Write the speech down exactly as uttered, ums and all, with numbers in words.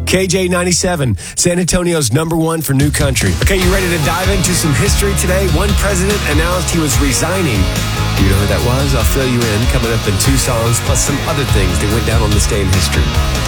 K J ninety-seven, San Antonio's number one for new country. Okay, you ready to dive into some history today? One president announced he was resigning. Do you know who that was? I'll fill you in coming up in two songs, plus some other things that went down on this day in history.